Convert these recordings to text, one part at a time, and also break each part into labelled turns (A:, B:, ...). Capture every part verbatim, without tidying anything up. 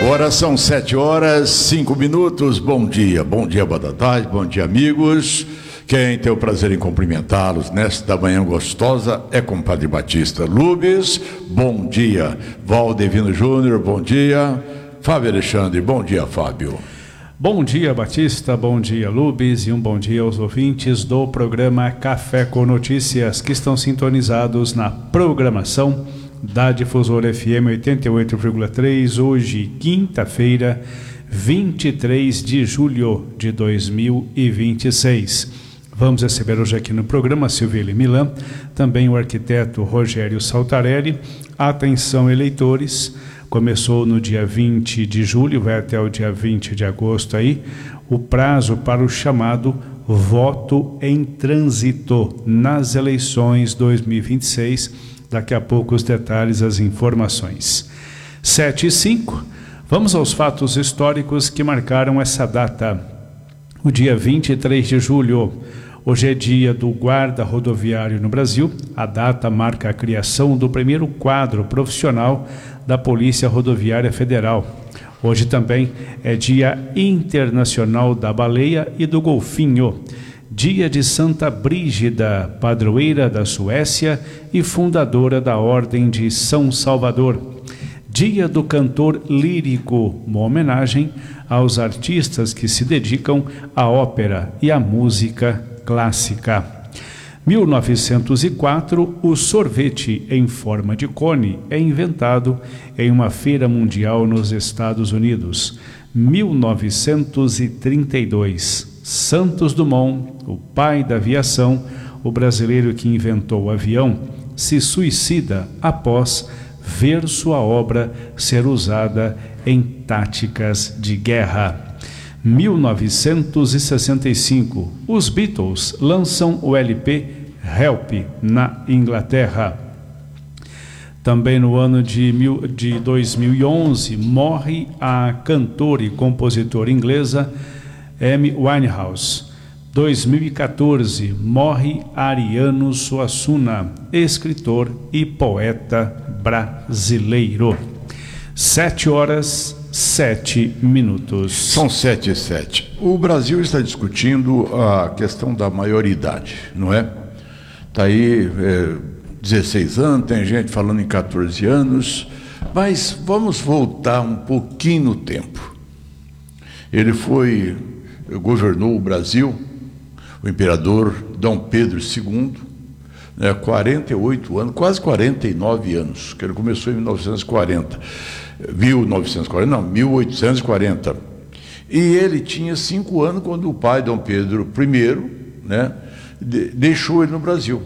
A: Agora são sete horas, cinco minutos. Bom dia, bom dia, boa tarde, bom dia, amigos. Quem tem o prazer em cumprimentá-los nesta manhã gostosa é compadre Batista Lubes. Bom dia, Valdevino Júnior, bom dia. Fábio Alexandre, bom dia, Fábio.
B: Bom dia, Batista, bom dia, Lubes, e um bom dia aos ouvintes do programa Café com Notícias, que estão sintonizados na programação da Difusora F M oitenta e oito vírgula três, hoje, quinta-feira, vinte e três de julho de dois mil e vinte e seis. Vamos receber hoje aqui no programa Silvia Milan, também o arquiteto Rogério Saltarelli. Atenção, eleitores, começou no dia vinte de julho, vai até o dia vinte de agosto aí, o prazo para o chamado voto em trânsito nas eleições dois mil e vinte e seis. Daqui a pouco os detalhes, as informações. sete e cinco, vamos aos fatos históricos que marcaram essa data. O dia vinte e três de julho, hoje é dia do guarda rodoviário no Brasil. A data marca a criação do primeiro quadro profissional da Polícia Rodoviária Federal. Hoje também é dia internacional da baleia e do golfinho. Dia de Santa Brígida, padroeira da Suécia e fundadora da Ordem de São Salvador. Dia do cantor lírico, uma homenagem aos artistas que se dedicam à ópera e à música clássica. mil novecentos e quatro, o sorvete em forma de cone é inventado em uma feira mundial nos Estados Unidos. mil novecentos e trinta e dois, Santos Dumont, o pai da aviação, o brasileiro que inventou o avião, se suicida após ver sua obra ser usada em táticas de guerra. mil novecentos e sessenta e cinco, os Beatles lançam o L P Help na Inglaterra. Também no ano de, mil, de dois mil e onze, morre a cantora e compositora inglesa Amy Winehouse. dois mil e quatorze, morre Ariano Suassuna, escritor e poeta brasileiro. Sete horas, sete minutos.
A: São sete e sete. O Brasil está discutindo a questão da maioridade, não é? Está aí é, dezesseis anos, tem gente falando em quatorze anos, mas vamos voltar um pouquinho no tempo. Ele foi, governou o Brasil, o imperador Dom Pedro segundo, né, quarenta e oito anos, quase quarenta e nove anos, que ele começou em mil novecentos e quarenta. mil novecentos e quarenta, não, mil oitocentos e quarenta. E ele tinha cinco anos quando o pai, Dom Pedro primeiro, né, de, deixou ele no Brasil.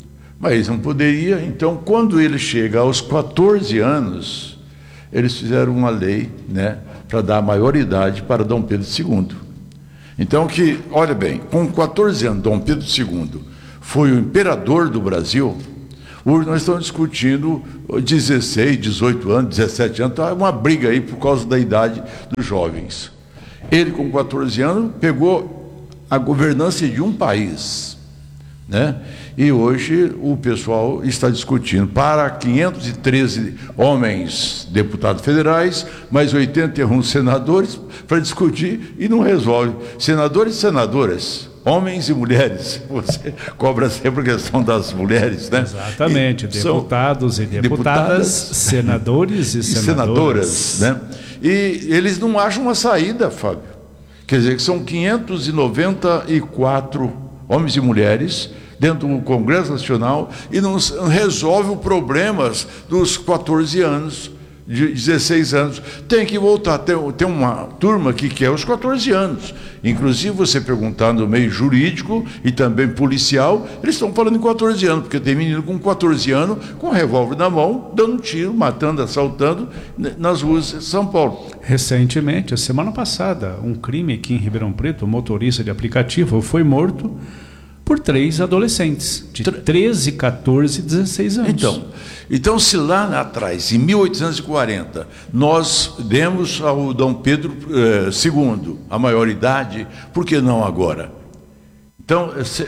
A: Mas não poderia, então, quando ele chega aos quatorze anos, eles fizeram uma lei, né, para dar maioridade para Dom Pedro segundo. Então, que, olha bem, com quatorze anos, Dom Pedro segundo foi o imperador do Brasil. Hoje nós estamos discutindo dezesseis, dezoito anos, dezessete anos, então é uma briga aí por causa da idade dos jovens. Ele, com quatorze anos, pegou a governança de um país, né? E hoje o pessoal está discutindo para quinhentos e treze homens deputados federais, mais oitenta e um senadores, para discutir e não resolve. Senadores e senadoras, homens e mulheres, você cobra sempre a questão das mulheres, né?
B: Exatamente, e deputados e deputadas, deputadas, senadores e, e senadoras.
A: senadoras, né? E eles não acham uma saída, Fábio. Quer dizer, que são quinhentos e noventa e quatro homens e mulheres dentro do Congresso Nacional e não resolve os problemas dos quatorze anos, de dezesseis anos. Tem que voltar. Tem, tem uma turma que quer os quatorze anos. Inclusive, você perguntar no meio jurídico e também policial, eles estão falando em quatorze anos, porque tem menino com quatorze anos, com um revólver na mão, dando tiro, matando, assaltando nas ruas de São Paulo.
B: Recentemente, a semana passada, um crime aqui em Ribeirão Preto, um motorista de aplicativo foi morto por três adolescentes, de treze, quatorze e dezesseis anos.
A: Então, então, se lá atrás, em mil oitocentos e quarenta, nós demos ao Dom Pedro eh, segundo a maioridade, por que não agora? Então,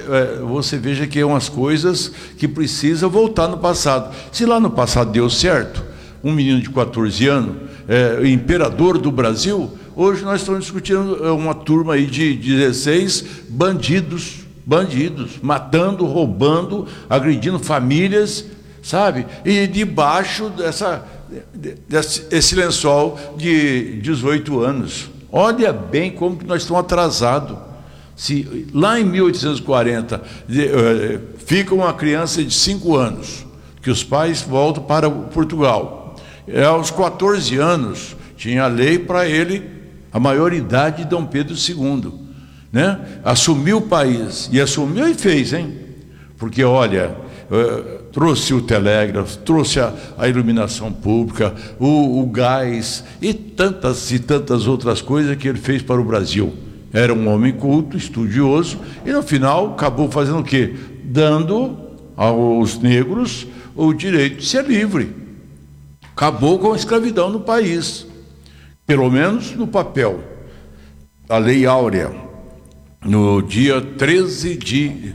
A: você veja que é umas coisas que precisa voltar no passado. Se lá no passado deu certo, um menino de quatorze anos é, imperador do Brasil, hoje nós estamos discutindo uma turma aí de dezesseis bandidos, bandidos, matando, roubando, agredindo famílias, sabe? E debaixo dessa, desse esse lençol de dezoito anos. Olha bem como que nós estamos atrasados. Se lá em mil oitocentos e quarenta eh, fica uma criança de cinco anos, que os pais voltam para Portugal. É, aos quatorze anos, tinha a lei para ele, a maioridade de Dom Pedro segundo. Né? Assumiu o país, e assumiu e fez, hein? Porque, olha, eh, trouxe o telégrafo, trouxe a, a iluminação pública, o, o gás, e tantas e tantas outras coisas que ele fez para o Brasil. Era um homem culto, estudioso, e no final acabou fazendo o quê? Dando aos negros o direito de ser livre. Acabou com a escravidão no país, pelo menos no papel. A Lei Áurea, no dia treze de,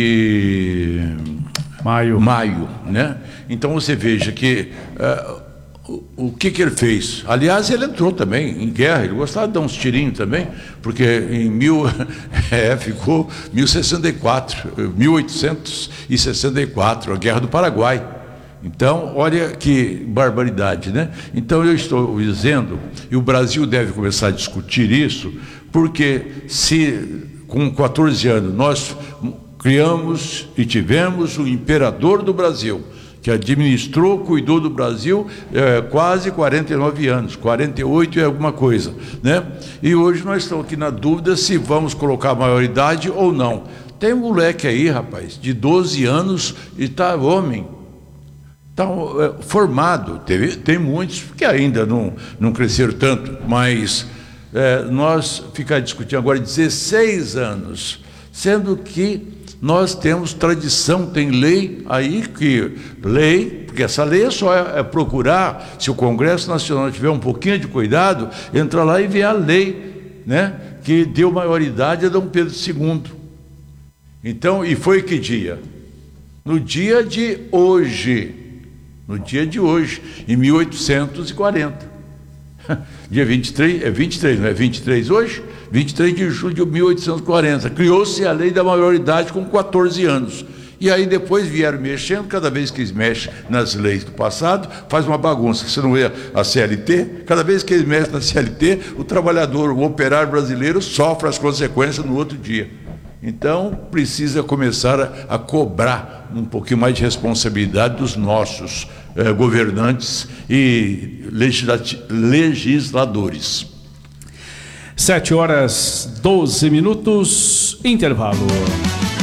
A: de
B: maio.
A: maio, né? Então você veja que uh, o, o que que ele fez? Aliás, ele entrou também em guerra, ele gostava de dar uns tirinhos também, porque em mil, é, ficou mil oitocentos e sessenta e quatro, a Guerra do Paraguai. Então, olha que barbaridade, né? Então eu estou dizendo, e o Brasil deve começar a discutir isso, porque se com quatorze anos nós criamos e tivemos o imperador do Brasil, que administrou, cuidou do Brasil é, quase quarenta e nove anos, quarenta e oito e alguma coisa, né? E hoje nós estamos aqui na dúvida se vamos colocar a maioridade ou não. Tem um moleque aí, rapaz, de doze anos e está homem, está é, formado. Teve, tem muitos que ainda não, não cresceram tanto, mas é, nós ficar discutindo agora dezesseis anos, sendo que nós temos tradição, tem lei aí que, lei, porque essa lei é só é, é procurar, se o Congresso Nacional tiver um pouquinho de cuidado, entrar lá e ver a lei, né, que deu maioridade a Dom Pedro segundo. Então, e foi que dia? No dia de hoje, no dia de hoje, em mil oitocentos e quarenta. Dia vinte e três, é vinte e três, não é vinte e três hoje? vinte e três de julho de mil oitocentos e quarenta. Criou-se a lei da maioridade com quatorze anos. E aí depois vieram mexendo, cada vez que eles mexem nas leis do passado, faz uma bagunça. Você não vê a C L T? Cada vez que eles mexem na C L T, o trabalhador, o operário brasileiro sofre as consequências no outro dia. Então, precisa começar a, a cobrar um pouquinho mais de responsabilidade dos nossos eh, governantes e legisladores.
B: Sete horas, doze minutos, intervalo.